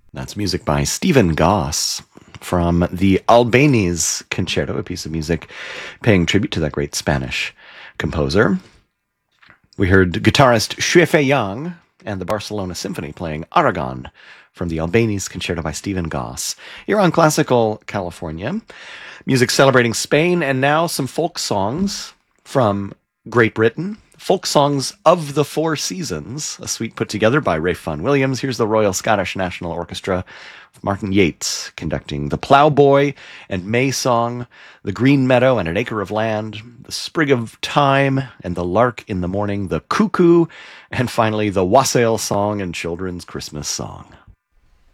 That's music by Stephen Goss from the Albanese Concerto, a piece of music paying tribute to that great Spanish composer. We heard guitarist Xue Fei Yang and the Barcelona Symphony playing Aragon from the Albanese Concerto by Stephen Goss. You're on Classical California. Music celebrating Spain, and now some folk songs from Great Britain. Folk Songs of the Four Seasons, a suite put together by Ralph Vaughan Williams. Here's the Royal Scottish National Orchestra with Martin Yates conducting the Ploughboy and May Song, the Green Meadow and an Acre of Land, the Sprig of Thyme and the Lark in the Morning, the Cuckoo, and finally the Wassail Song and Children's Christmas Song.